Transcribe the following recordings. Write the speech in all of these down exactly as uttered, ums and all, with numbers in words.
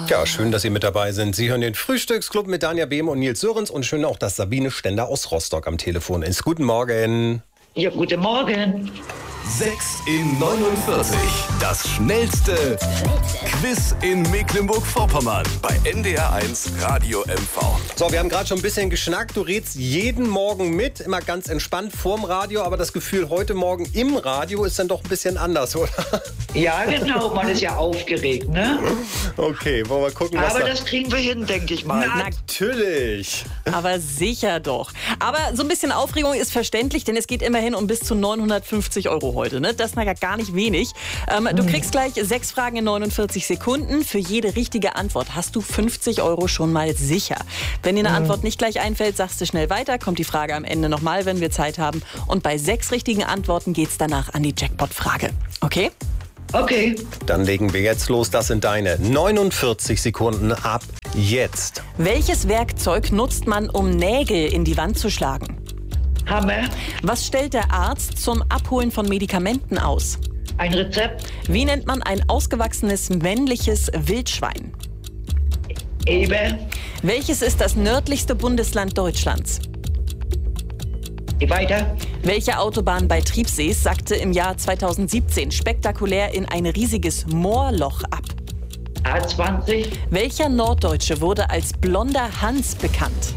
Ja, schön, dass Sie mit dabei sind. Sie hören den Frühstücksclub mit Danja Behm und Nils Sörens und schön auch, dass Sabine Stender aus Rostock am Telefon ist. Guten Morgen. Ja, guten Morgen. sechs in neunundvierzig. Das schnellste Quiz in Mecklenburg-Vorpommern bei N D R eins Radio M V. So, wir haben gerade schon ein bisschen geschnackt. Du redst jeden Morgen mit, immer ganz entspannt vorm Radio, aber das Gefühl heute Morgen im Radio ist dann doch ein bisschen anders, oder? Ja, genau, man ist ja aufgeregt, ne? Okay, wollen wir gucken, was Aber da... das kriegen wir hin, denke ich mal. Natürlich. Aber sicher doch. Aber so ein bisschen Aufregung ist verständlich, denn es geht immerhin um bis zu neunhundertfünfzig Euro heute. Ne? Das ist ja gar nicht wenig. Ähm, du kriegst gleich sechs Fragen in neunundvierzig Sekunden. Für jede richtige Antwort hast du fünfzig Euro schon mal sicher. Wenn dir eine Antwort nicht gleich einfällt, sagst du schnell weiter. Kommt die Frage am Ende nochmal, wenn wir Zeit haben. Und bei sechs richtigen Antworten geht's danach an die Jackpot-Frage. Okay? Okay. Dann legen wir jetzt los. Das sind deine neunundvierzig Sekunden ab jetzt. Welches Werkzeug nutzt man, um Nägel in die Wand zu schlagen? Hammer. Was stellt der Arzt zum Abholen von Medikamenten aus? Ein Rezept. Wie nennt man ein ausgewachsenes männliches Wildschwein? Eber. Welches ist das nördlichste Bundesland Deutschlands? Weiter. Welche Autobahn bei Triebsees sackte im Jahr zweitausendsiebzehn spektakulär in ein riesiges Moorloch ab? A zwanzig. Welcher Norddeutsche wurde als blonder Hans bekannt?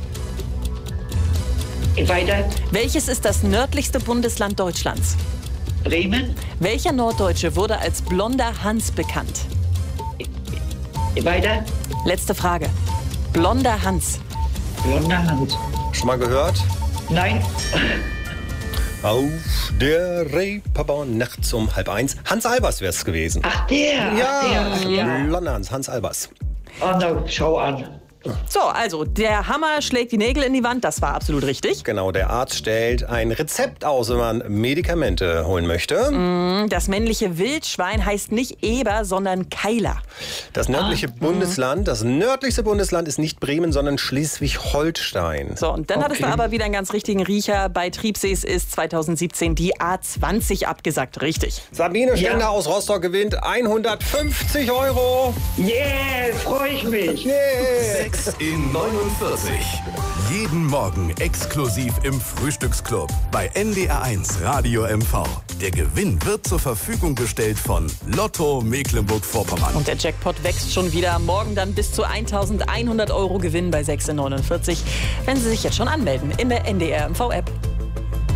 Weiter. Welches ist das nördlichste Bundesland Deutschlands? Bremen. Welcher Norddeutsche wurde als blonder Hans bekannt? Weiter. Letzte Frage. Blonder Hans. Blonder Hand. Schon mal gehört? Nein. Auf der Reeperbahn nachts um halb eins. Hans Albers wäre es gewesen. Ach, der. Ja, Ach, der. Ja. blonder Hans, Hans Albers. Oh, no, schau an. So, also der Hammer schlägt die Nägel in die Wand, das war absolut richtig. Genau, der Arzt stellt ein Rezept aus, wenn man Medikamente holen möchte. Das männliche Wildschwein heißt nicht Eber, sondern Keiler. Das nördliche Bundesland, das nördlichste Bundesland ist nicht Bremen, sondern Schleswig-Holstein. So, und dann Okay. hattest du aber wieder einen ganz richtigen Riecher. Bei Triebsees ist zweitausendsiebzehn die A zwanzig abgesagt. Richtig. Sabine Stender Ja. aus Rostock gewinnt hundertfünfzig Euro. Yeah, freue ich mich. Yeah. sechs in neunundvierzig. Jeden Morgen exklusiv im Frühstücksclub bei N D R eins Radio M V. Der Gewinn wird zur Verfügung gestellt von Lotto Mecklenburg-Vorpommern. Und der Jackpot wächst schon wieder. Morgen dann bis zu eintausendeinhundert Euro Gewinn bei sechs in neunundvierzig, wenn Sie sich jetzt schon anmelden in der N D R M V-App.